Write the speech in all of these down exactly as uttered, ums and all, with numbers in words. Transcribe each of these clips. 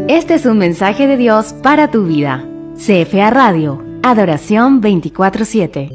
Este es un mensaje de Dios para tu vida. C F A Radio, Adoración veinticuatro siete.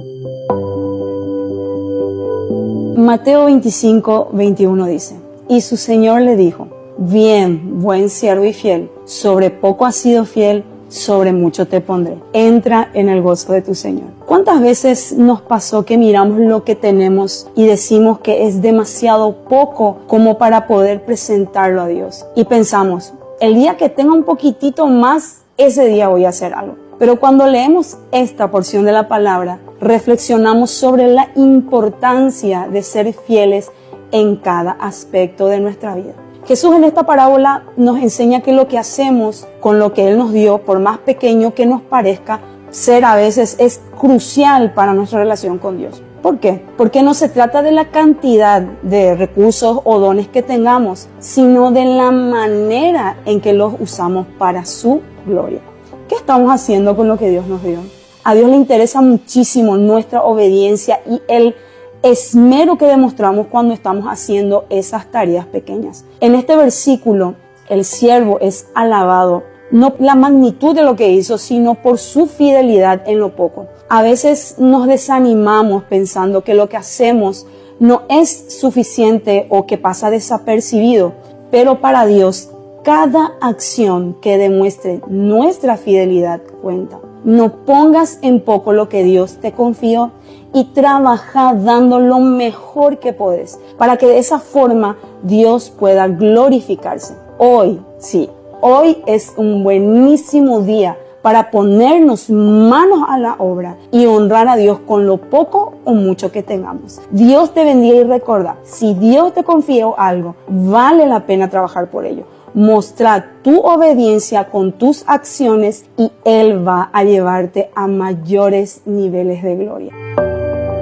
Mateo veinticinco, veintiuno dice: Y su Señor le dijo: Bien, buen siervo y fiel, sobre poco has sido fiel, sobre mucho te pondré. Entra en el gozo de tu Señor. ¿Cuántas veces nos pasó que miramos lo que tenemos y decimos que es demasiado poco como para poder presentarlo a Dios? Y pensamos, el día que tenga un poquitito más, ese día voy a hacer algo. Pero cuando leemos esta porción de la palabra, reflexionamos sobre la importancia de ser fieles en cada aspecto de nuestra vida. Jesús en esta parábola nos enseña que lo que hacemos con lo que Él nos dio, por más pequeño que nos parezca ser a veces, es crucial para nuestra relación con Dios. ¿Por qué? Porque no se trata de la cantidad de recursos o dones que tengamos, sino de la manera en que los usamos para su gloria. ¿Qué estamos haciendo con lo que Dios nos dio? A Dios le interesa muchísimo nuestra obediencia y el esmero que demostramos cuando estamos haciendo esas tareas pequeñas. En este versículo, el siervo es alabado, no por la magnitud de lo que hizo, sino por su fidelidad en lo poco. A veces nos desanimamos pensando que lo que hacemos no es suficiente o que pasa desapercibido, pero para Dios, cada acción que demuestre nuestra fidelidad cuenta. No pongas en poco lo que Dios te confió y trabaja dando lo mejor que puedes para que de esa forma Dios pueda glorificarse. Hoy, sí, hoy es un buenísimo día para ponernos manos a la obra y honrar a Dios con lo poco o mucho que tengamos. Dios te bendiga y recuerda, si Dios te confió algo, vale la pena trabajar por ello. Mostrar tu obediencia con tus acciones y Él va a llevarte a mayores niveles de gloria.